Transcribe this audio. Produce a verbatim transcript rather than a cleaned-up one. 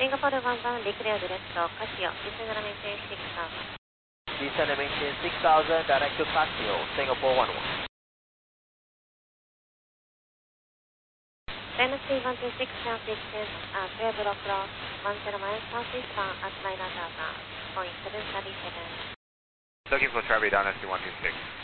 Singapore one bound, declare direct to Casio, descend and maintain six thousand. Descend and maintain six thousand, direct to Casio, Singapore one one. Tennessee one two six, southeastern, uh, twelve o'clock, one zero miles southeastbound at nine thousand, point seven three seven. Looking for traffic down S C one two six.